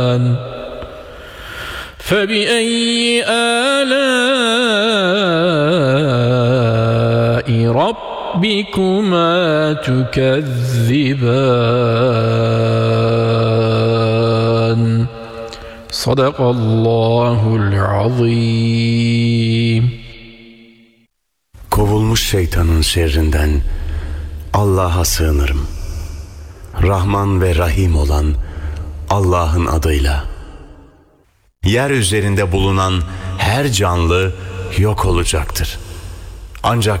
فَبِأَيِّ آلَاءِ رَبِّكُمَا تُكَذِّبَانِ Sadakallahul azim. Kovulmuş şeytanın şerrinden Allah'a sığınırım. Rahman ve Rahim olan Allah'ın adıyla. Yer üzerinde bulunan her canlı yok olacaktır. Ancak